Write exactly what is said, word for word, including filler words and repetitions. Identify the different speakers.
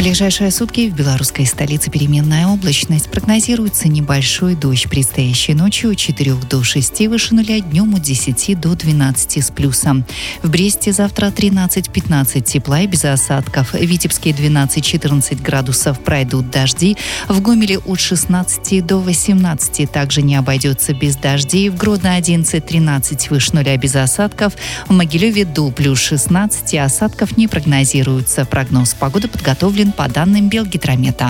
Speaker 1: ближайшие сутки в белорусской столице переменная облачность. Прогнозируется небольшой дождь. Предстоящей ночью от четырёх до шести выше нуля, днем от десяти до двенадцати с плюсом. В Бресте завтра тринадцать-пятнадцать тепла и без осадков. В Витебске двенадцать-четырнадцать градусов, пройдут дожди. В Гомеле от шестнадцати до восемнадцати также не обойдется без дождей. В Гродно одиннадцать-тринадцать выше нуля без осадков. В Могилеве до плюс шестнадцати, осадков не прогнозируется. Прогноз погоды подготовлен по данным Белгидромета.